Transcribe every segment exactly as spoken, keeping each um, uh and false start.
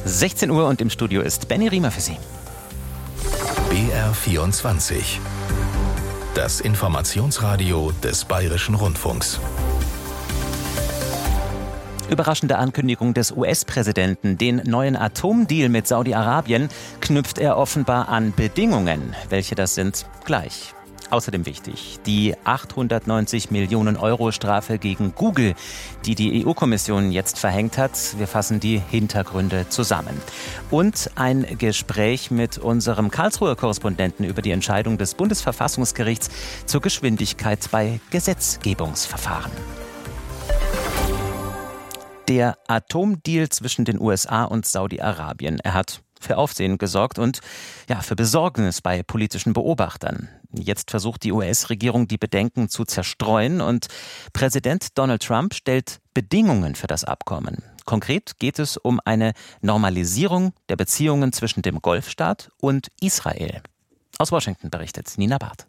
sechzehn Uhr und im Studio ist Benny Riemer für Sie. B R vierundzwanzig. Das Informationsradio des Bayerischen Rundfunks. Überraschende Ankündigung des U S-Präsidenten. Den neuen Atomdeal mit Saudi-Arabien knüpft er offenbar an Bedingungen. Welche das sind, gleich. Außerdem wichtig, die achthundertneunzig Millionen Euro Strafe gegen Google, die die E U-Kommission jetzt verhängt hat. Wir fassen die Hintergründe zusammen. Und ein Gespräch mit unserem Karlsruher Korrespondenten über die Entscheidung des Bundesverfassungsgerichts zur Geschwindigkeit bei Gesetzgebungsverfahren. Der Atomdeal zwischen den U S A und Saudi-Arabien. Er hat für Aufsehen gesorgt und ja, für Besorgnis bei politischen Beobachtern. Jetzt versucht die U S-Regierung, die Bedenken zu zerstreuen und Präsident Donald Trump stellt Bedingungen für das Abkommen. Konkret geht es um eine Normalisierung der Beziehungen zwischen dem Golfstaat und Israel. Aus Washington berichtet Nina Barth.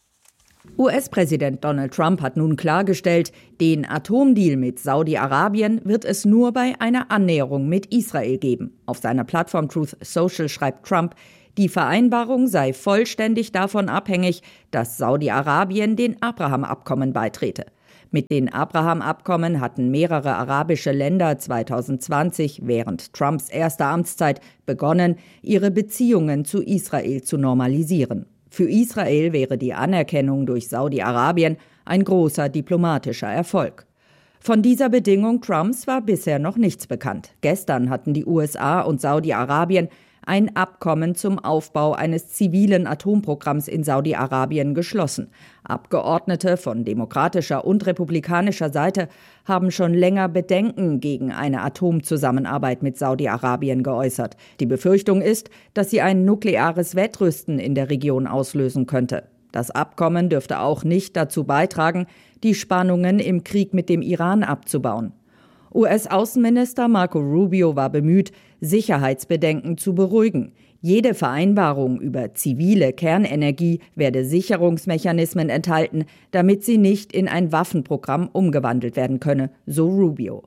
U S-Präsident Donald Trump hat nun klargestellt, den Atomdeal mit Saudi-Arabien wird es nur bei einer Annäherung mit Israel geben. Auf seiner Plattform Truth Social schreibt Trump, die Vereinbarung sei vollständig davon abhängig, dass Saudi-Arabien den Abraham-Abkommen beitrete. Mit den Abraham-Abkommen hatten mehrere arabische Länder zweitausendzwanzig während Trumps erster Amtszeit begonnen, ihre Beziehungen zu Israel zu normalisieren. Für Israel wäre die Anerkennung durch Saudi-Arabien ein großer diplomatischer Erfolg. Von dieser Bedingung Trumps war bisher noch nichts bekannt. Gestern hatten die U S A und Saudi-Arabien ein Abkommen zum Aufbau eines zivilen Atomprogramms in Saudi-Arabien geschlossen. Abgeordnete von demokratischer und republikanischer Seite haben schon länger Bedenken gegen eine Atomzusammenarbeit mit Saudi-Arabien geäußert. Die Befürchtung ist, dass sie ein nukleares Wettrüsten in der Region auslösen könnte. Das Abkommen dürfte auch nicht dazu beitragen, die Spannungen im Krieg mit dem Iran abzubauen. U S-Außenminister Marco Rubio war bemüht, Sicherheitsbedenken zu beruhigen. Jede Vereinbarung über zivile Kernenergie werde Sicherungsmechanismen enthalten, damit sie nicht in ein Waffenprogramm umgewandelt werden könne, so Rubio.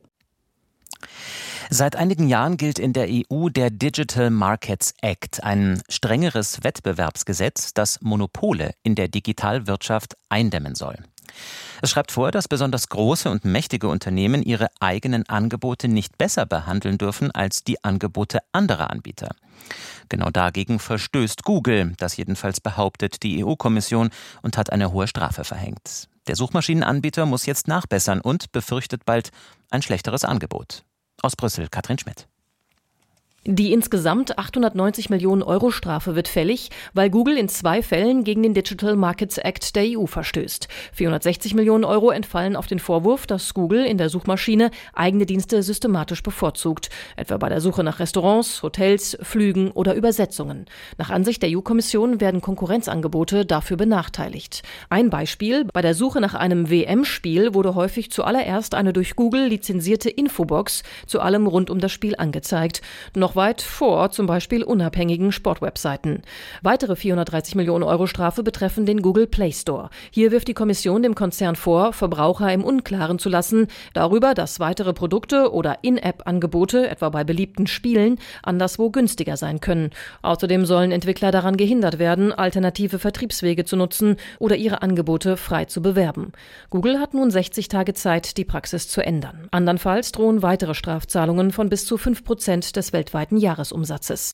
Seit einigen Jahren gilt in der E U der Digital Markets Act, ein strengeres Wettbewerbsgesetz, das Monopole in der Digitalwirtschaft eindämmen soll. Es schreibt vor, dass besonders große und mächtige Unternehmen ihre eigenen Angebote nicht besser behandeln dürfen als die Angebote anderer Anbieter. Genau dagegen verstößt Google, das jedenfalls behauptet die E U-Kommission, und hat eine hohe Strafe verhängt. Der Suchmaschinenanbieter muss jetzt nachbessern und befürchtet bald ein schlechteres Angebot. Aus Brüssel, Katrin Schmidt. Die insgesamt achthundertneunzig Millionen Euro Strafe wird fällig, weil Google in zwei Fällen gegen den Digital Markets Act der E U verstößt. vierhundertsechzig Millionen Euro entfallen auf den Vorwurf, dass Google in der Suchmaschine eigene Dienste systematisch bevorzugt, etwa bei der Suche nach Restaurants, Hotels, Flügen oder Übersetzungen. Nach Ansicht der E U-Kommission werden Konkurrenzangebote dafür benachteiligt. Ein Beispiel: Bei der Suche nach einem W M-Spiel wurde häufig zuallererst eine durch Google lizenzierte Infobox zu allem rund um das Spiel angezeigt. Noch weit vor zum Beispiel unabhängigen Sportwebseiten. Weitere vierhundertdreißig Millionen Euro Strafe betreffen den Google Play Store. Hier wirft die Kommission dem Konzern vor, Verbraucher im Unklaren zu lassen darüber, dass weitere Produkte oder In-App-Angebote, etwa bei beliebten Spielen, anderswo günstiger sein können. Außerdem sollen Entwickler daran gehindert werden, alternative Vertriebswege zu nutzen oder ihre Angebote frei zu bewerben. Google hat nun sechzig Tage Zeit, die Praxis zu ändern. Andernfalls drohen weitere Strafzahlungen von bis zu fünf Prozent des weltweiten Jahresumsatzes.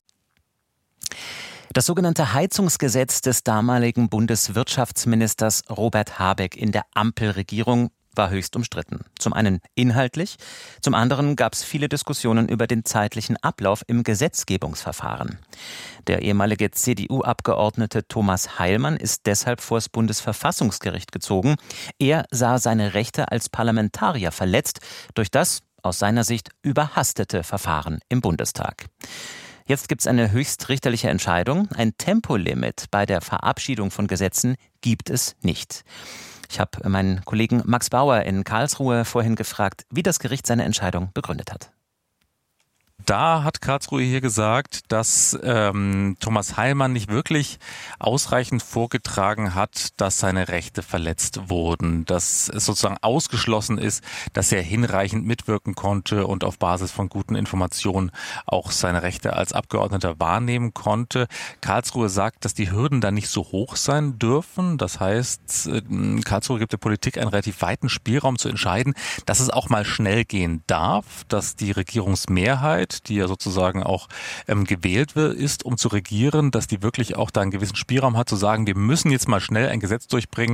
Das sogenannte Heizungsgesetz des damaligen Bundeswirtschaftsministers Robert Habeck in der Ampelregierung war höchst umstritten. Zum einen inhaltlich, zum anderen gab es viele Diskussionen über den zeitlichen Ablauf im Gesetzgebungsverfahren. Der ehemalige C D U-Abgeordnete Thomas Heilmann ist deshalb vor das Bundesverfassungsgericht gezogen. Er sah seine Rechte als Parlamentarier verletzt durch das aus seiner Sicht überhastete Verfahren im Bundestag. Jetzt gibt es eine höchstrichterliche Entscheidung. Ein Tempolimit bei der Verabschiedung von Gesetzen gibt es nicht. Ich habe meinen Kollegen Max Bauer in Karlsruhe vorhin gefragt, wie das Gericht seine Entscheidung begründet hat. da hat Karlsruhe hier gesagt, dass ähm, Thomas Heilmann nicht wirklich ausreichend vorgetragen hat, dass seine Rechte verletzt wurden, dass es sozusagen ausgeschlossen ist, dass er hinreichend mitwirken konnte und auf Basis von guten Informationen auch seine Rechte als Abgeordneter wahrnehmen konnte. Karlsruhe sagt, dass die Hürden da nicht so hoch sein dürfen. Das heißt, Karlsruhe gibt der Politik einen relativ weiten Spielraum zu entscheiden, dass es auch mal schnell gehen darf, dass die Regierungsmehrheit, die ja sozusagen auch ähm, gewählt wird, ist, um zu regieren, dass die wirklich auch da einen gewissen Spielraum hat, zu sagen, wir müssen jetzt mal schnell ein Gesetz durchbringen.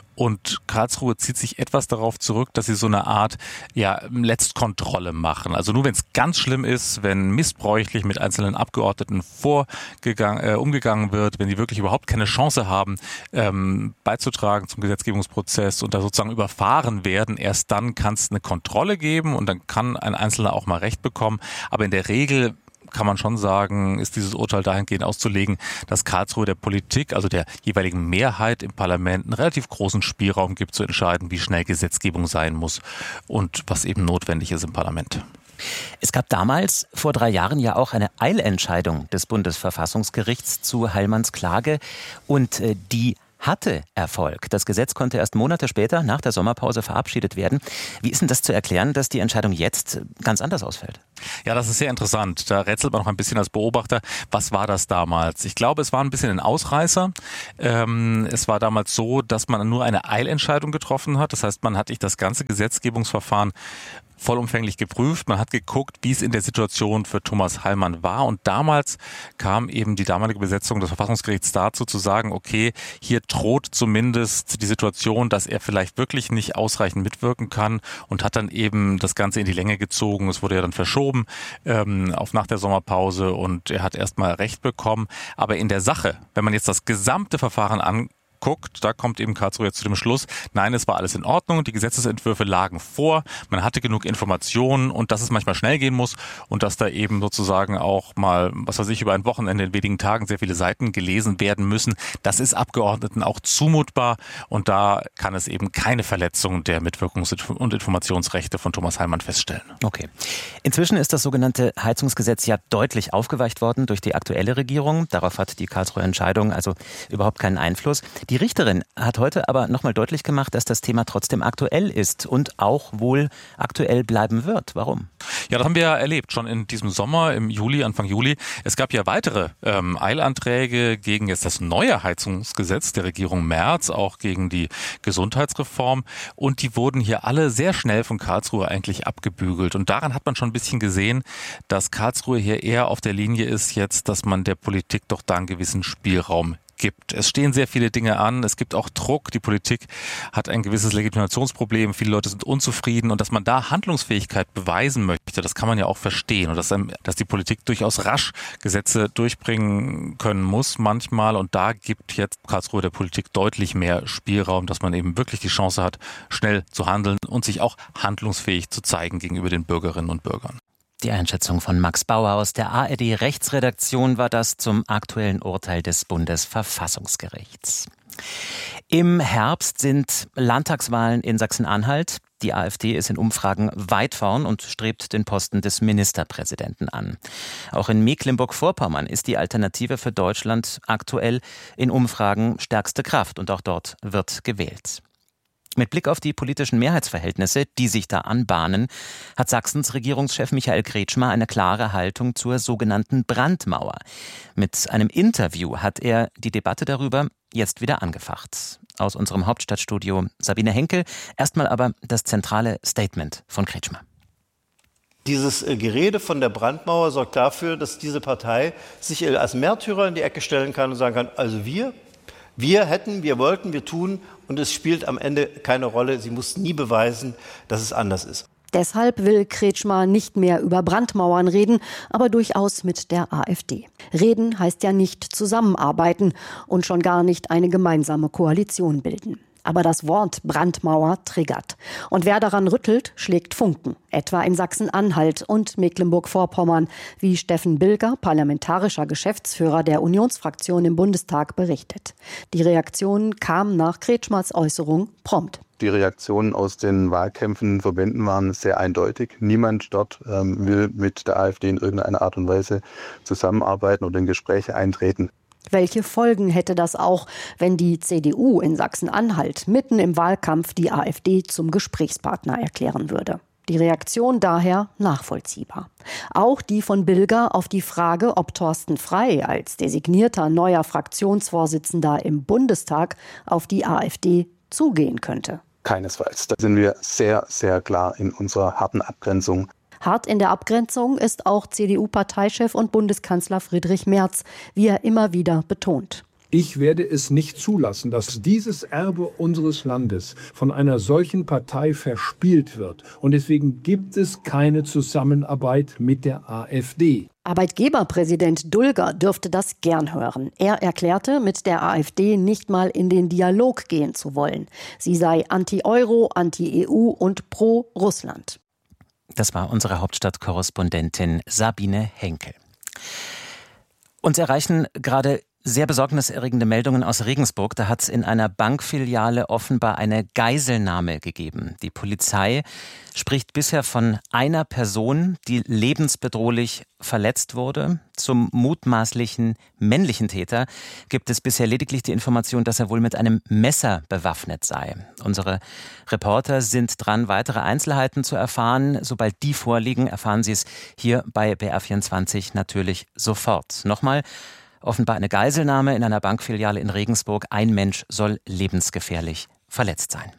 Und Karlsruhe zieht sich etwas darauf zurück, dass sie so eine Art ja, Letztkontrolle machen. Also nur wenn es ganz schlimm ist, wenn missbräuchlich mit einzelnen Abgeordneten vorgegangen, äh, umgegangen wird, wenn die wirklich überhaupt keine Chance haben, ähm, beizutragen zum Gesetzgebungsprozess und da sozusagen überfahren werden, erst dann kann es eine Kontrolle geben und dann kann ein Einzelner auch mal Recht bekommen. Aber in der Regel kann man schon sagen, ist dieses Urteil dahingehend auszulegen, dass Karlsruhe der Politik, also der jeweiligen Mehrheit im Parlament, einen relativ großen Spielraum gibt, zu entscheiden, wie schnell Gesetzgebung sein muss und was eben notwendig ist im Parlament. Es gab damals, vor drei Jahren, ja auch eine Eilentscheidung des Bundesverfassungsgerichts zu Heilmanns Klage und äh, die hatte Erfolg. Das Gesetz konnte erst Monate später, nach der Sommerpause, verabschiedet werden. Wie ist denn das zu erklären, dass die Entscheidung jetzt ganz anders ausfällt? Ja, das ist sehr interessant. Da rätselt man noch ein bisschen als Beobachter. Was war das damals? Ich glaube, es war ein bisschen ein Ausreißer. Ähm, es war damals so, dass man nur eine Eilentscheidung getroffen hat. Das heißt, man hat nicht das ganze Gesetzgebungsverfahren vollumfänglich geprüft. Man hat geguckt, wie es in der Situation für Thomas Heilmann war. Und damals kam eben die damalige Besetzung des Verfassungsgerichts dazu, zu sagen, okay, hier droht zumindest die Situation, dass er vielleicht wirklich nicht ausreichend mitwirken kann, und hat dann eben das Ganze in die Länge gezogen. Es wurde ja dann verschoben ähm, auf nach der Sommerpause und er hat erstmal Recht bekommen. Aber in der Sache, wenn man jetzt das gesamte Verfahren an guckt, da kommt eben Karlsruhe jetzt zu dem Schluss, nein, es war alles in Ordnung, die Gesetzesentwürfe lagen vor, man hatte genug Informationen und dass es manchmal schnell gehen muss und dass da eben sozusagen auch mal, was weiß ich, über ein Wochenende in wenigen Tagen sehr viele Seiten gelesen werden müssen, das ist Abgeordneten auch zumutbar und da kann es eben keine Verletzung der Mitwirkungs- und Informationsrechte von Thomas Heilmann feststellen. Okay. Inzwischen ist das sogenannte Heizungsgesetz ja deutlich aufgeweicht worden durch die aktuelle Regierung. Darauf hat die Karlsruher Entscheidung also überhaupt keinen Einfluss. Die Richterin hat heute aber nochmal deutlich gemacht, dass das Thema trotzdem aktuell ist und auch wohl aktuell bleiben wird. Warum? Ja, das haben wir ja erlebt, schon in diesem Sommer, im Juli, Anfang Juli. Es gab ja weitere ähm, Eilanträge gegen jetzt das neue Heizungsgesetz der Regierung Merz, auch gegen die Gesundheitsreform. Und die wurden hier alle sehr schnell von Karlsruhe eigentlich abgebügelt. Und daran hat man schon ein bisschen gesehen, dass Karlsruhe hier eher auf der Linie ist jetzt, dass man der Politik doch da einen gewissen Spielraum gibt. Es stehen sehr viele Dinge an, es gibt auch Druck, die Politik hat ein gewisses Legitimationsproblem, viele Leute sind unzufrieden und dass man da Handlungsfähigkeit beweisen möchte, das kann man ja auch verstehen und dass, dass die Politik durchaus rasch Gesetze durchbringen können muss manchmal und da gibt jetzt Karlsruhe der Politik deutlich mehr Spielraum, dass man eben wirklich die Chance hat, schnell zu handeln und sich auch handlungsfähig zu zeigen gegenüber den Bürgerinnen und Bürgern. Die Einschätzung von Max Bauer aus der A R D-Rechtsredaktion war das zum aktuellen Urteil des Bundesverfassungsgerichts. Im Herbst sind Landtagswahlen in Sachsen-Anhalt. Die AfD ist in Umfragen weit vorn und strebt den Posten des Ministerpräsidenten an. Auch in Mecklenburg-Vorpommern ist die Alternative für Deutschland aktuell in Umfragen stärkste Kraft und auch dort wird gewählt. Mit Blick auf die politischen Mehrheitsverhältnisse, die sich da anbahnen, hat Sachsens Regierungschef Michael Kretschmer eine klare Haltung zur sogenannten Brandmauer. Mit einem Interview hat er die Debatte darüber jetzt wieder angefacht. Aus unserem Hauptstadtstudio Sabine Henkel. Erstmal aber das zentrale Statement von Kretschmer. Dieses Gerede von der Brandmauer sorgt dafür, dass diese Partei sich als Märtyrer in die Ecke stellen kann und sagen kann, also wir, wir hätten, wir wollten, wir tun und es spielt am Ende keine Rolle. Sie muss nie beweisen, dass es anders ist. Deshalb will Kretschmer nicht mehr über Brandmauern reden, aber durchaus mit der AfD. Reden heißt ja nicht zusammenarbeiten und schon gar nicht eine gemeinsame Koalition bilden. Aber das Wort Brandmauer triggert. Und wer daran rüttelt, schlägt Funken. Etwa in Sachsen-Anhalt und Mecklenburg-Vorpommern, wie Steffen Bilger, parlamentarischer Geschäftsführer der Unionsfraktion im Bundestag, berichtet. Die Reaktion kam nach Kretschmers Äußerung prompt. Die Reaktionen aus den Wahlkämpfen, Verbänden waren sehr eindeutig. Niemand dort ähm, will mit der AfD in irgendeiner Art und Weise zusammenarbeiten oder in Gespräche eintreten. Welche Folgen hätte das auch, wenn die C D U in Sachsen-Anhalt mitten im Wahlkampf die AfD zum Gesprächspartner erklären würde? Die Reaktion daher nachvollziehbar. Auch die von Bilger auf die Frage, ob Thorsten Frey als designierter neuer Fraktionsvorsitzender im Bundestag auf die AfD zugehen könnte. Keinesfalls. Da sind wir sehr, sehr klar in unserer harten Abgrenzung. Hart in der Abgrenzung ist auch C D U-Parteichef und Bundeskanzler Friedrich Merz, wie er immer wieder betont. Ich werde es nicht zulassen, dass dieses Erbe unseres Landes von einer solchen Partei verspielt wird. Und deswegen gibt es keine Zusammenarbeit mit der AfD. Arbeitgeberpräsident Dulger dürfte das gern hören. Er erklärte, mit der AfD nicht mal in den Dialog gehen zu wollen. Sie sei anti-Euro, anti-E U und pro Russland. Das war unsere Hauptstadtkorrespondentin Sabine Henkel. Uns erreichen gerade sehr besorgniserregende Meldungen aus Regensburg. Da hat es in einer Bankfiliale offenbar eine Geiselnahme gegeben. Die Polizei spricht bisher von einer Person, die lebensbedrohlich verletzt wurde. Zum mutmaßlichen männlichen Täter gibt es bisher lediglich die Information, dass er wohl mit einem Messer bewaffnet sei. Unsere Reporter sind dran, weitere Einzelheiten zu erfahren. Sobald die vorliegen, erfahren Sie es hier bei B R vierundzwanzig natürlich sofort. Nochmal: offenbar eine Geiselnahme in einer Bankfiliale in Regensburg. Ein Mensch soll lebensgefährlich verletzt sein.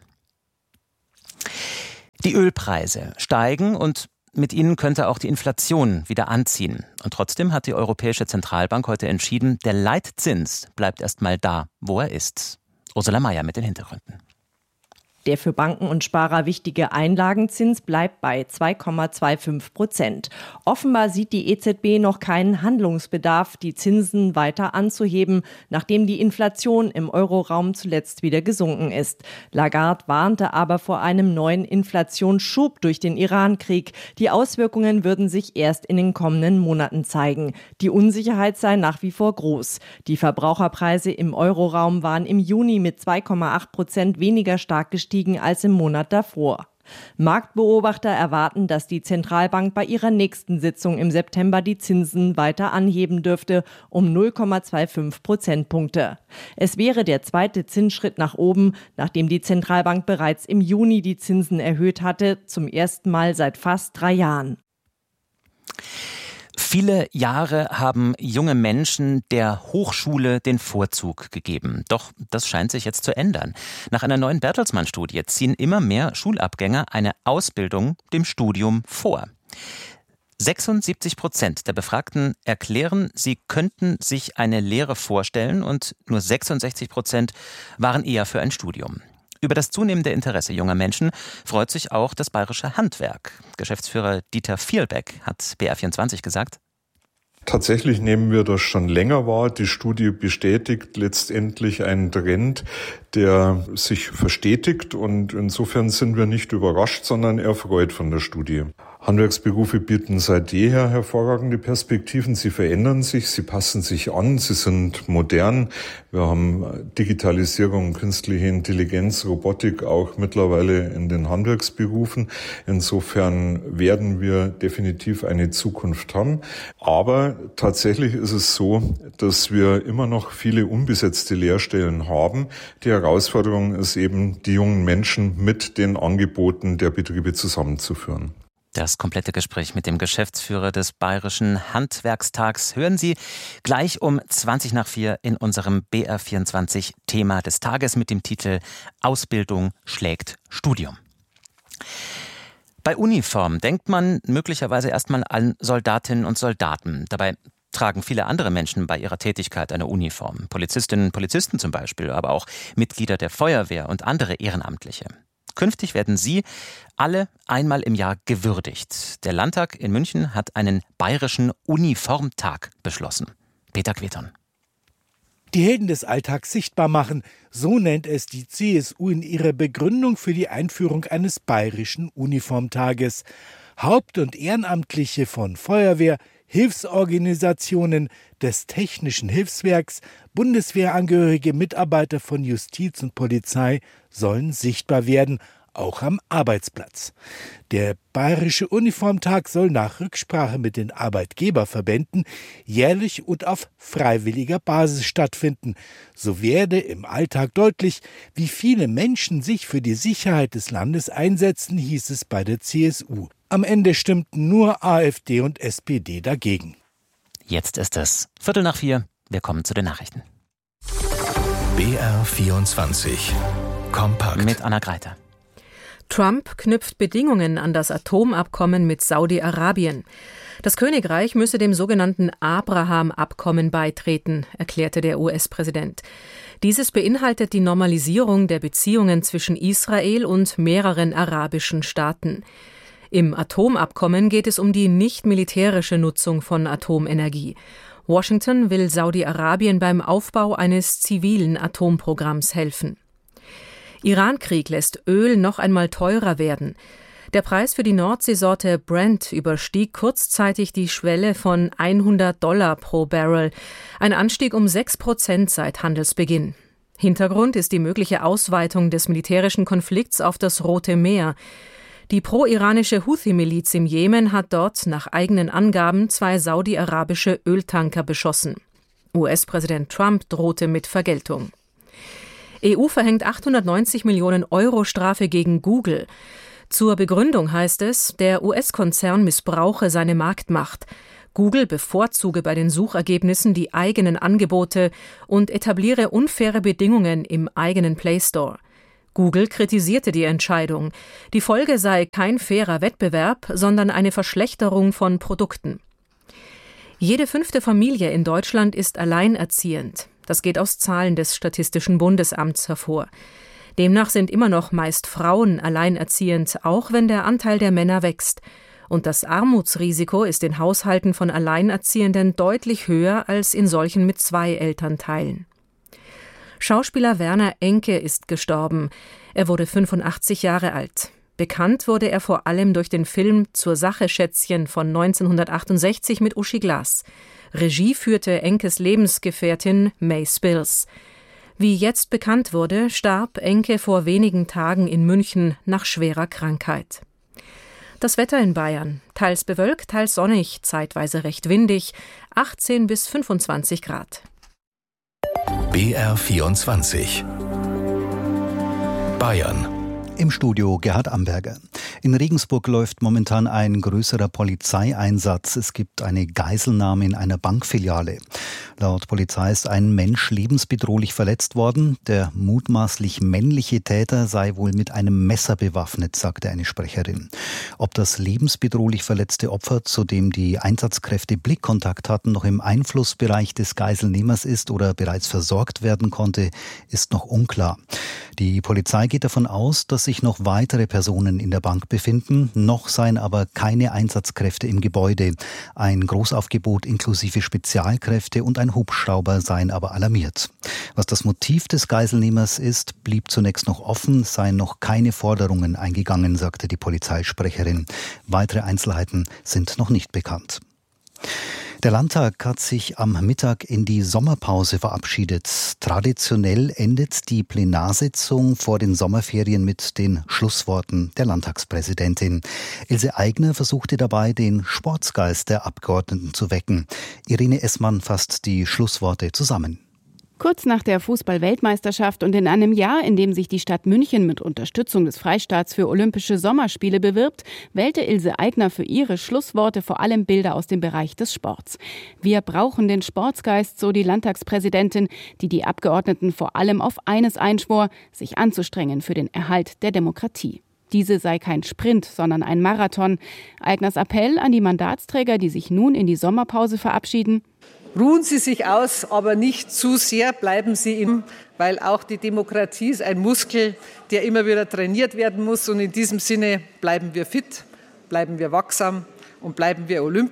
Die Ölpreise steigen und mit ihnen könnte auch die Inflation wieder anziehen. Und trotzdem hat die Europäische Zentralbank heute entschieden, der Leitzins bleibt erstmal da, wo er ist. Ursula Mayer mit den Hintergründen. Der für Banken und Sparer wichtige Einlagenzins bleibt bei zwei Komma fünfundzwanzig Prozent. Offenbar sieht die E Z B noch keinen Handlungsbedarf, die Zinsen weiter anzuheben, nachdem die Inflation im Euroraum zuletzt wieder gesunken ist. Lagarde warnte aber vor einem neuen Inflationsschub durch den Iran-Krieg. Die Auswirkungen würden sich erst in den kommenden Monaten zeigen. Die Unsicherheit sei nach wie vor groß. Die Verbraucherpreise im Euroraum waren im Juni mit zwei Komma acht Prozent weniger stark gestiegen als im Monat davor. Marktbeobachter erwarten, dass die Zentralbank bei ihrer nächsten Sitzung im September die Zinsen weiter anheben dürfte, um null Komma fünfundzwanzig Prozentpunkte. Es wäre der zweite Zinsschritt nach oben, nachdem die Zentralbank bereits im Juni die Zinsen erhöht hatte, zum ersten Mal seit fast drei Jahren. Viele Jahre haben junge Menschen der Hochschule den Vorzug gegeben. Doch das scheint sich jetzt zu ändern. Nach einer neuen Bertelsmann-Studie ziehen immer mehr Schulabgänger eine Ausbildung dem Studium vor. sechsundsiebzig Prozent der Befragten erklären, sie könnten sich eine Lehre vorstellen und nur sechsundsechzig Prozent waren eher für ein Studium. Über das zunehmende Interesse junger Menschen freut sich auch das bayerische Handwerk. Geschäftsführer Dieter Vielbeck hat B R vierundzwanzig gesagt: Tatsächlich nehmen wir das schon länger wahr. Die Studie bestätigt letztendlich einen Trend, der sich verstetigt, und insofern sind wir nicht überrascht, sondern erfreut von der Studie. Handwerksberufe bieten seit jeher hervorragende Perspektiven. Sie verändern sich, sie passen sich an, sie sind modern. Wir haben Digitalisierung, künstliche Intelligenz, Robotik auch mittlerweile in den Handwerksberufen. Insofern werden wir definitiv eine Zukunft haben. Aber tatsächlich ist es so, dass wir immer noch viele unbesetzte Lehrstellen haben. Die Herausforderung ist eben, die jungen Menschen mit den Angeboten der Betriebe zusammenzuführen. Das komplette Gespräch mit dem Geschäftsführer des Bayerischen Handwerkstags hören Sie gleich um zwanzig nach vier in unserem B R vierundzwanzig Thema des Tages mit dem Titel Ausbildung schlägt Studium. Bei Uniform denkt man möglicherweise erstmal an Soldatinnen und Soldaten. Dabei tragen viele andere Menschen bei ihrer Tätigkeit eine Uniform. Polizistinnen und Polizisten zum Beispiel, aber auch Mitglieder der Feuerwehr und andere Ehrenamtliche. Künftig werden sie alle einmal im Jahr gewürdigt. Der Landtag in München hat einen bayerischen Uniformtag beschlossen. Peter Queton. Die Helden des Alltags sichtbar machen, so nennt es die C S U in ihrer Begründung für die Einführung eines bayerischen Uniformtages. Haupt- und Ehrenamtliche von Feuerwehr, Hilfsorganisationen des Technischen Hilfswerks, bundeswehrangehörige Mitarbeiter von Justiz und Polizei sollen sichtbar werden, auch am Arbeitsplatz. Der Bayerische Uniformtag soll nach Rücksprache mit den Arbeitgeberverbänden jährlich und auf freiwilliger Basis stattfinden. So werde im Alltag deutlich, wie viele Menschen sich für die Sicherheit des Landes einsetzen, hieß es bei der C S U. Am Ende stimmten nur AfD und S P D dagegen. Jetzt ist es Viertel nach vier. Wir kommen zu den Nachrichten. B R vierundzwanzig. Kompakt. Mit Anna Greiter. Trump knüpft Bedingungen an das Atomabkommen mit Saudi-Arabien. Das Königreich müsse dem sogenannten Abraham-Abkommen beitreten, erklärte der U S-Präsident. Dieses beinhaltet die Normalisierung der Beziehungen zwischen Israel und mehreren arabischen Staaten. Im Atomabkommen geht es um die nicht-militärische Nutzung von Atomenergie. Washington will Saudi-Arabien beim Aufbau eines zivilen Atomprogramms helfen. Irankrieg lässt Öl noch einmal teurer werden. Der Preis für die Nordseesorte Brent überstieg kurzzeitig die Schwelle von hundert Dollar pro Barrel, ein Anstieg um sechs Prozent seit Handelsbeginn. Hintergrund ist die mögliche Ausweitung des militärischen Konflikts auf das Rote Meer. Die pro-iranische Houthi-Miliz im Jemen hat dort nach eigenen Angaben zwei saudi-arabische Öltanker beschossen. U S-Präsident Trump drohte mit Vergeltung. E U verhängt achthundertneunzig Millionen Euro Strafe gegen Google. Zur Begründung heißt es, der U S-Konzern missbrauche seine Marktmacht. Google bevorzuge bei den Suchergebnissen die eigenen Angebote und etabliere unfaire Bedingungen im eigenen Play Store. Google kritisierte die Entscheidung. Die Folge sei kein fairer Wettbewerb, sondern eine Verschlechterung von Produkten. Jede fünfte Familie in Deutschland ist alleinerziehend. Das geht aus Zahlen des Statistischen Bundesamts hervor. Demnach sind immer noch meist Frauen alleinerziehend, auch wenn der Anteil der Männer wächst. Und das Armutsrisiko ist in Haushalten von Alleinerziehenden deutlich höher als in solchen mit zwei Elternteilen. Schauspieler Werner Enke ist gestorben. Er wurde fünfundachtzig Jahre alt. Bekannt wurde er vor allem durch den Film Zur Sache Schätzchen von neunzehnhundertachtundsechzig mit Uschi Glas. Regie führte Enkes Lebensgefährtin May Spills. Wie jetzt bekannt wurde, starb Enke vor wenigen Tagen in München nach schwerer Krankheit. Das Wetter in Bayern: teils bewölkt, teils sonnig, zeitweise recht windig, achtzehn bis fünfundzwanzig Grad. B R vierundzwanzig. Bayern. Im Studio Gerhard Amberger. In Regensburg läuft momentan ein größerer Polizeieinsatz. Es gibt eine Geiselnahme in einer Bankfiliale. Laut Polizei ist ein Mensch lebensbedrohlich verletzt worden. Der mutmaßlich männliche Täter sei wohl mit einem Messer bewaffnet, sagte eine Sprecherin. Ob das lebensbedrohlich verletzte Opfer, zu dem die Einsatzkräfte Blickkontakt hatten, noch im Einflussbereich des Geiselnehmers ist oder bereits versorgt werden konnte, ist noch unklar. Die Polizei geht davon aus, dass sich noch weitere Personen in der Bank befinden. Noch seien aber keine Einsatzkräfte im Gebäude. Ein Großaufgebot inklusive Spezialkräfte und ein Hubschrauber seien aber alarmiert. Was das Motiv des Geiselnehmers ist, blieb zunächst noch offen, seien noch keine Forderungen eingegangen, sagte die Polizeisprecherin. Weitere Einzelheiten sind noch nicht bekannt. Der Landtag hat sich am Mittag in die Sommerpause verabschiedet. Traditionell endet die Plenarsitzung vor den Sommerferien mit den Schlussworten der Landtagspräsidentin. Ilse Aigner versuchte dabei, den Sportsgeist der Abgeordneten zu wecken. Irene Essmann fasst die Schlussworte zusammen. Kurz nach der Fußball-Weltmeisterschaft und in einem Jahr, in dem sich die Stadt München mit Unterstützung des Freistaats für Olympische Sommerspiele bewirbt, wählte Ilse Aigner für ihre Schlussworte vor allem Bilder aus dem Bereich des Sports. Wir brauchen den Sportsgeist, so die Landtagspräsidentin, die die Abgeordneten vor allem auf eines einschwor, sich anzustrengen für den Erhalt der Demokratie. Diese sei kein Sprint, sondern ein Marathon. Aigners Appell an die Mandatsträger, die sich nun in die Sommerpause verabschieden: Ruhen Sie sich aus, aber nicht zu sehr, bleiben Sie im, weil auch die Demokratie ist ein Muskel, der immer wieder trainiert werden muss. Und in diesem Sinne bleiben wir fit, bleiben wir wachsam und bleiben wir olympisch.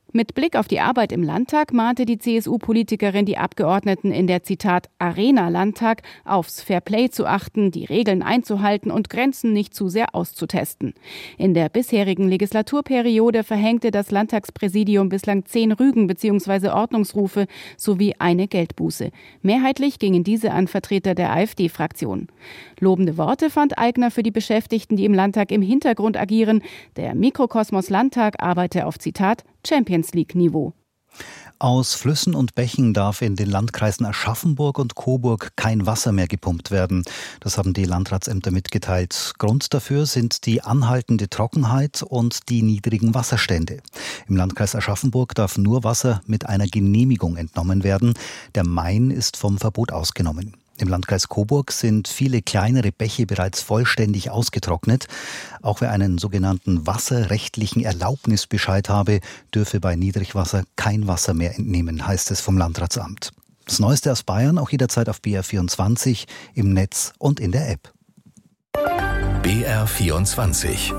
Mit Blick auf die Arbeit im Landtag mahnte die C S U-Politikerin die Abgeordneten in der, Zitat, Arena-Landtag aufs Fairplay zu achten, die Regeln einzuhalten und Grenzen nicht zu sehr auszutesten. In der bisherigen Legislaturperiode verhängte das Landtagspräsidium bislang zehn Rügen bzw. Ordnungsrufe sowie eine Geldbuße. Mehrheitlich gingen diese an Vertreter der AfD-Fraktion. Lobende Worte fand Aigner für die Beschäftigten, die im Landtag im Hintergrund agieren. Der Mikrokosmos Landtag arbeite auf, Zitat, Champions League-Niveau. Aus Flüssen und Bächen darf in den Landkreisen Aschaffenburg und Coburg kein Wasser mehr gepumpt werden. Das haben die Landratsämter mitgeteilt. Grund dafür sind die anhaltende Trockenheit und die niedrigen Wasserstände. Im Landkreis Aschaffenburg darf nur Wasser mit einer Genehmigung entnommen werden. Der Main ist vom Verbot ausgenommen. Im Landkreis Coburg sind viele kleinere Bäche bereits vollständig ausgetrocknet. Auch wer einen sogenannten wasserrechtlichen Erlaubnisbescheid habe, dürfe bei Niedrigwasser kein Wasser mehr entnehmen, heißt es vom Landratsamt. Das Neueste aus Bayern auch jederzeit auf B R vierundzwanzig, im Netz und in der App. B R vierundzwanzig.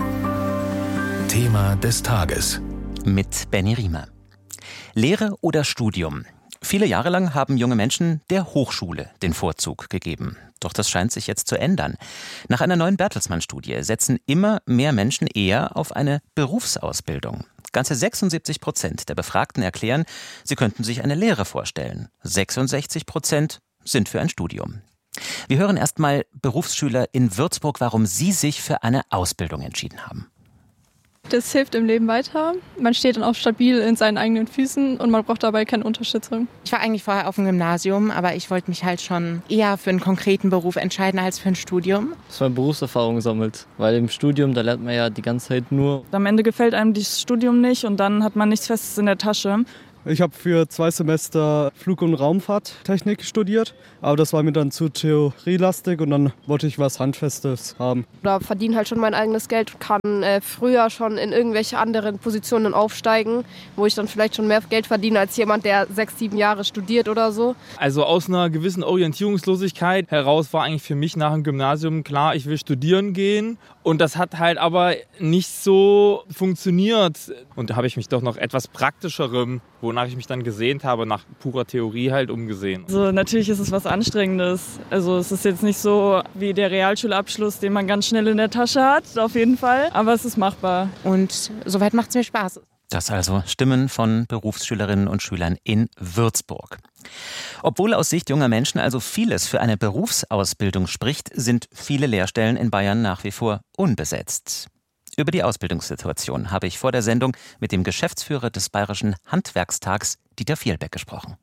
Thema des Tages. Mit Benny Riemer. Lehre oder Studium? Viele Jahre lang haben junge Menschen der Hochschule den Vorzug gegeben. Doch das scheint sich jetzt zu ändern. Nach einer neuen Bertelsmann-Studie setzen immer mehr Menschen eher auf eine Berufsausbildung. Ganze sechsundsiebzig Prozent der Befragten erklären, sie könnten sich eine Lehre vorstellen. sechsundsechzig Prozent sind für ein Studium. Wir hören erstmal Berufsschüler in Würzburg, warum sie sich für eine Ausbildung entschieden haben. Das hilft im Leben weiter. Man steht dann auch stabil in seinen eigenen Füßen und man braucht dabei keine Unterstützung. Ich war eigentlich vorher auf dem Gymnasium, aber ich wollte mich halt schon eher für einen konkreten Beruf entscheiden als für ein Studium. Dass man Berufserfahrung sammelt, weil im Studium, da lernt man ja die ganze Zeit nur. Am Ende gefällt einem das Studium nicht und dann hat man nichts Festes in der Tasche. Ich habe für zwei Semester Flug- und Raumfahrttechnik studiert, aber das war mir dann zu theorielastig und dann wollte ich was Handfestes haben. Da verdiene halt schon mein eigenes Geld, kann äh, früher schon in irgendwelche anderen Positionen aufsteigen, wo ich dann vielleicht schon mehr Geld verdiene als jemand, der sechs, sieben Jahre studiert oder so. Also aus einer gewissen Orientierungslosigkeit heraus war eigentlich für mich nach dem Gymnasium klar, ich will studieren gehen. Und das hat halt aber nicht so funktioniert. Und da habe ich mich doch noch etwas Praktischerem, wonach ich mich dann gesehnt habe, nach purer Theorie halt umgesehen. Also natürlich ist es was Anstrengendes. Also es ist jetzt nicht so wie der Realschulabschluss, den man ganz schnell in der Tasche hat, auf jeden Fall. Aber es ist machbar. Und soweit macht es mir Spaß. Das also Stimmen von Berufsschülerinnen und Schülern in Würzburg. Obwohl aus Sicht junger Menschen also vieles für eine Berufsausbildung spricht, sind viele Lehrstellen in Bayern nach wie vor unbesetzt. Über die Ausbildungssituation habe ich vor der Sendung mit dem Geschäftsführer des Bayerischen Handwerkstags, Dieter Vielbeck, gesprochen.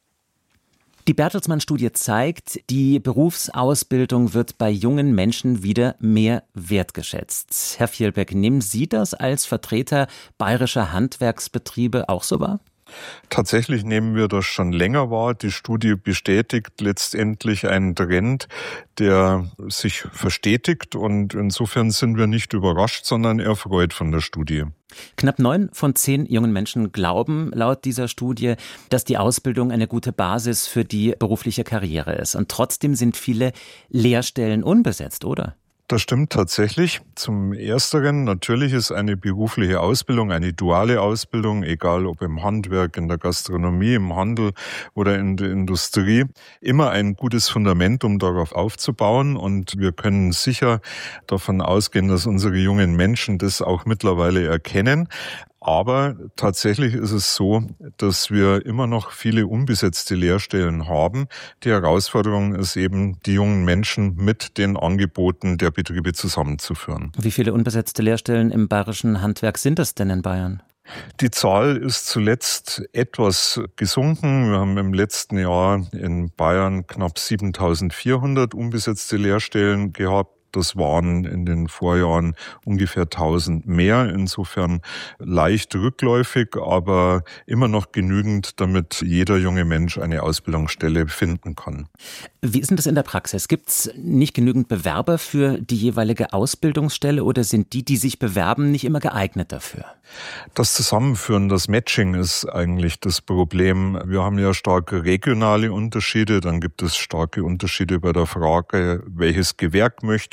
Die Bertelsmann-Studie zeigt, die Berufsausbildung wird bei jungen Menschen wieder mehr wertgeschätzt. Herr Vielbeck, nehmen Sie das als Vertreter bayerischer Handwerksbetriebe auch so wahr? Tatsächlich nehmen wir das schon länger wahr. Die Studie bestätigt letztendlich einen Trend, der sich verstetigt, und insofern sind wir nicht überrascht, sondern erfreut von der Studie. Knapp neun von zehn jungen Menschen glauben laut dieser Studie, dass die Ausbildung eine gute Basis für die berufliche Karriere ist. Und trotzdem sind viele Lehrstellen unbesetzt, oder? Das stimmt tatsächlich. Zum Ersteren, natürlich ist eine berufliche Ausbildung, eine duale Ausbildung, egal ob im Handwerk, in der Gastronomie, im Handel oder in der Industrie, immer ein gutes Fundament, um darauf aufzubauen. Und wir können sicher davon ausgehen, dass unsere jungen Menschen das auch mittlerweile erkennen. Aber tatsächlich ist es so, dass wir immer noch viele unbesetzte Lehrstellen haben. Die Herausforderung ist eben, die jungen Menschen mit den Angeboten der Betriebe zusammenzuführen. Wie viele unbesetzte Lehrstellen im bayerischen Handwerk sind es denn in Bayern? Die Zahl ist zuletzt etwas gesunken. Wir haben im letzten Jahr in Bayern knapp siebentausendvierhundert unbesetzte Lehrstellen gehabt. Das waren in den Vorjahren ungefähr tausend mehr. Insofern leicht rückläufig, aber immer noch genügend, damit jeder junge Mensch eine Ausbildungsstelle finden kann. Wie ist denn das in der Praxis? Gibt es nicht genügend Bewerber für die jeweilige Ausbildungsstelle oder sind die, die sich bewerben, nicht immer geeignet dafür? Das Zusammenführen, das Matching ist eigentlich das Problem. Wir haben ja starke regionale Unterschiede. Dann gibt es starke Unterschiede bei der Frage, welches Gewerk möchte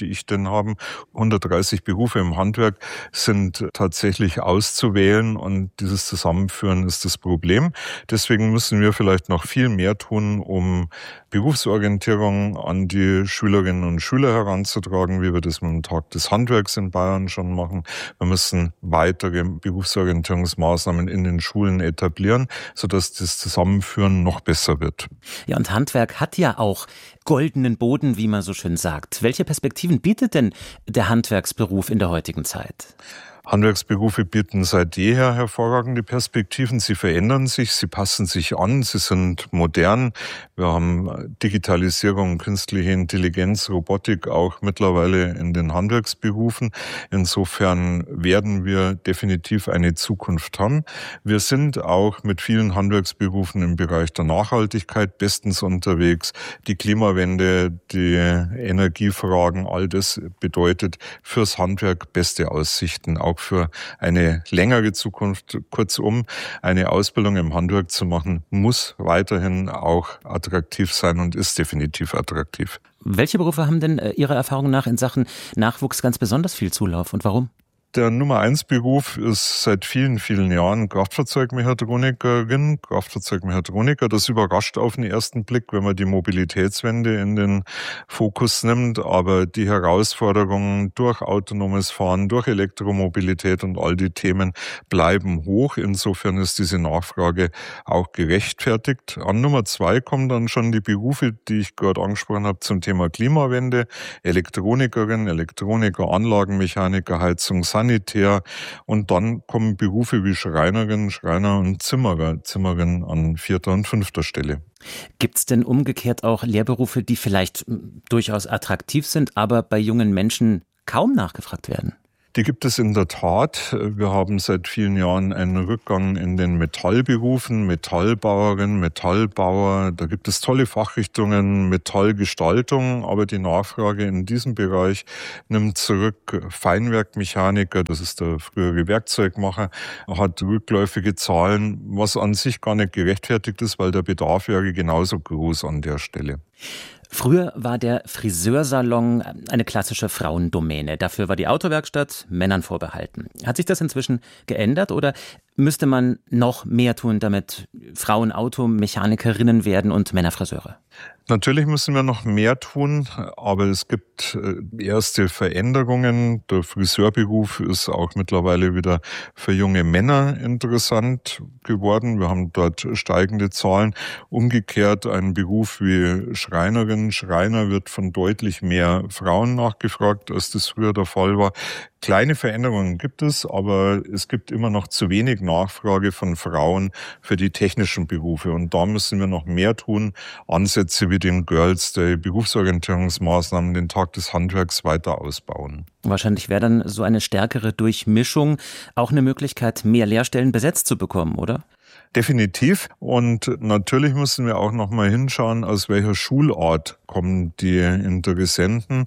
die ich denn habe. hundertdreißig Berufe im Handwerk sind tatsächlich auszuwählen und dieses Zusammenführen ist das Problem. Deswegen müssen wir vielleicht noch viel mehr tun, um Berufsorientierung an die Schülerinnen und Schüler heranzutragen, wie wir das mit dem Tag des Handwerks in Bayern schon machen. Wir müssen weitere Berufsorientierungsmaßnahmen in den Schulen etablieren, sodass das Zusammenführen noch besser wird. Ja, und Handwerk hat ja auch goldenen Boden, wie man so schön sagt. Welche Perspektiven bietet denn der Handwerksberuf in der heutigen Zeit? Handwerksberufe bieten seit jeher hervorragende Perspektiven. Sie verändern sich, sie passen sich an, sie sind modern. Wir haben Digitalisierung, künstliche Intelligenz, Robotik auch mittlerweile in den Handwerksberufen. Insofern werden wir definitiv eine Zukunft haben. Wir sind auch mit vielen Handwerksberufen im Bereich der Nachhaltigkeit bestens unterwegs. Die Klimawende, die Energiefragen, all das bedeutet fürs Handwerk beste Aussichten, auch für eine längere Zukunft. Kurzum, eine Ausbildung im Handwerk zu machen, muss weiterhin auch attraktiv sein und ist definitiv attraktiv. Welche Berufe haben denn Ihrer Erfahrung nach in Sachen Nachwuchs ganz besonders viel Zulauf und warum? Der Nummer eins Beruf ist seit vielen, vielen Jahren Kraftfahrzeugmechatronikerin, Kraftfahrzeugmechatroniker. Das überrascht auf den ersten Blick, wenn man die Mobilitätswende in den Fokus nimmt. Aber die Herausforderungen durch autonomes Fahren, durch Elektromobilität und all die Themen bleiben hoch. Insofern ist diese Nachfrage auch gerechtfertigt. An Nummer zwei kommen dann schon die Berufe, die ich gerade angesprochen habe zum Thema Klimawende. Elektronikerin, Elektroniker, Anlagenmechaniker, Heizungs Sanitär und dann kommen Berufe wie Schreinerin, Schreiner und Zimmerer, Zimmerin an vierter und fünfter Stelle. Gibt es denn umgekehrt auch Lehrberufe, die vielleicht durchaus attraktiv sind, aber bei jungen Menschen kaum nachgefragt werden? Die gibt es in der Tat. Wir haben seit vielen Jahren einen Rückgang in den Metallberufen, Metallbauerin, Metallbauer. Da gibt es tolle Fachrichtungen, Metallgestaltung, aber die Nachfrage in diesem Bereich nimmt zurück. Feinwerkmechaniker, das ist der frühere Werkzeugmacher, hat rückläufige Zahlen, was an sich gar nicht gerechtfertigt ist, weil der Bedarf wäre genauso groß an der Stelle. Früher war der Friseursalon eine klassische Frauendomäne. Dafür war die Autowerkstatt Männern vorbehalten. Hat sich das inzwischen geändert oder müsste man noch mehr tun, damit Frauen Automechanikerinnen werden und Männer Friseure? Natürlich müssen wir noch mehr tun, aber es gibt erste Veränderungen. Der Friseurberuf ist auch mittlerweile wieder für junge Männer interessant geworden. Wir haben dort steigende Zahlen. Umgekehrt ein Beruf wie Schreinerin, Schreiner wird von deutlich mehr Frauen nachgefragt, als das früher der Fall war. Kleine Veränderungen gibt es, aber es gibt immer noch zu wenig Nachfrage von Frauen für die technischen Berufe. Und da müssen wir noch mehr tun. Ansätze wie den Girls Day, Berufsorientierungsmaßnahmen, den Tag des Handwerks weiter ausbauen. Wahrscheinlich wäre dann so eine stärkere Durchmischung auch eine Möglichkeit, mehr Lehrstellen besetzt zu bekommen, oder? Definitiv. Und natürlich müssen wir auch noch mal hinschauen, aus welcher Schulart kommen die Interessenten.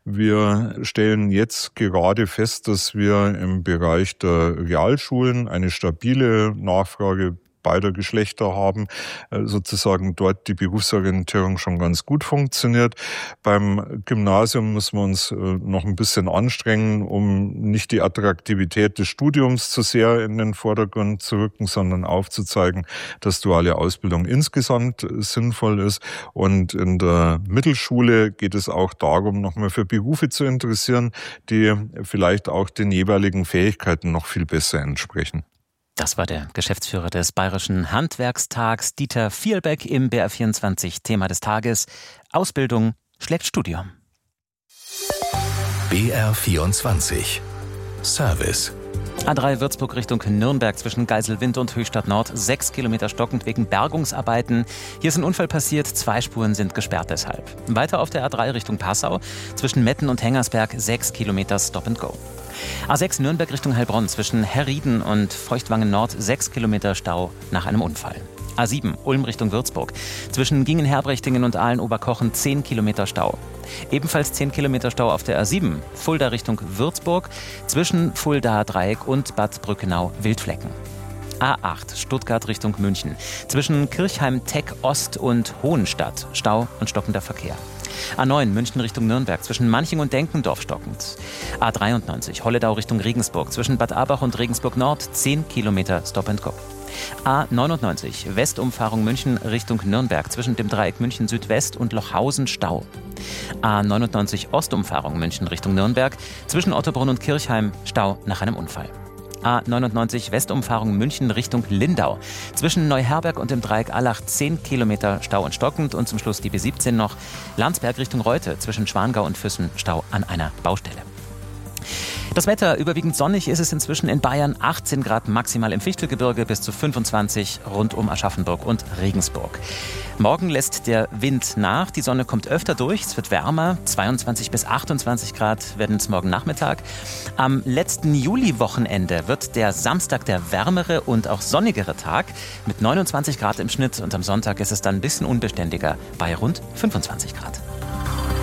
Wir stellen jetzt gerade fest, dass wir im Bereich der Realschulen eine stabile Nachfrage beider Geschlechter haben, sozusagen dort die Berufsorientierung schon ganz gut funktioniert. Beim Gymnasium müssen wir uns noch ein bisschen anstrengen, um nicht die Attraktivität des Studiums zu sehr in den Vordergrund zu rücken, sondern aufzuzeigen, dass duale Ausbildung insgesamt sinnvoll ist. Und in der Mittelschule geht es auch darum, nochmal für Berufe zu interessieren, die vielleicht auch den jeweiligen Fähigkeiten noch viel besser entsprechen. Das war der Geschäftsführer des Bayerischen Handwerkstags, Dieter Vielbeck, im B R vierundzwanzig. Thema des Tages: Ausbildung schlägt Studium. B R vierundzwanzig Service. A drei Würzburg Richtung Nürnberg zwischen Geiselwind und Höchstadt Nord. Sechs Kilometer stockend wegen Bergungsarbeiten. Hier ist ein Unfall passiert. Zwei Spuren sind gesperrt deshalb. Weiter auf der A drei Richtung Passau. Zwischen Metten und Hengersberg sechs Kilometer Stop and Go. A sechs Nürnberg Richtung Heilbronn zwischen Herrieden und Feuchtwangen Nord. Sechs Kilometer Stau nach einem Unfall. A sieben Ulm Richtung Würzburg. Zwischen Gingen-Herbrechtingen und Aalen-Oberkochen zehn Kilometer Stau. Ebenfalls zehn Kilometer Stau auf der A sieben, Fulda Richtung Würzburg, zwischen Fuldaer Dreieck und Bad Brückenau-Wildflecken. A acht Stuttgart Richtung München. Zwischen Kirchheim-Teck Ost und Hohenstadt Stau und stockender Verkehr. A neun München Richtung Nürnberg zwischen Manching und Denkendorf stockend. A dreiundneunzig Holledau Richtung Regensburg zwischen Bad Abach und Regensburg Nord zehn Kilometer Stop and Go. A neunundneunzig Westumfahrung München Richtung Nürnberg zwischen dem Dreieck München Südwest und Lochhausen Stau. A neunundneunzig Ostumfahrung München Richtung Nürnberg zwischen Ottobrunn und Kirchheim Stau nach einem Unfall. A neunundneunzig Westumfahrung München Richtung Lindau. Zwischen Neuherberg und dem Dreieck Allach zehn Kilometer Stau und stockend. Und zum Schluss die B siebzehn noch. Landsberg Richtung Reute zwischen Schwangau und Füssen Stau an einer Baustelle. Das Wetter, überwiegend sonnig ist es inzwischen in Bayern, achtzehn Grad maximal im Fichtelgebirge bis zu fünfundzwanzig rund um Aschaffenburg und Regensburg. Morgen lässt der Wind nach, die Sonne kommt öfter durch, es wird wärmer, zweiundzwanzig bis achtundzwanzig Grad werden es morgen Nachmittag. Am letzten Juli-Wochenende wird der Samstag der wärmere und auch sonnigere Tag mit neunundzwanzig Grad im Schnitt und am Sonntag ist es dann ein bisschen unbeständiger bei rund fünfundzwanzig Grad.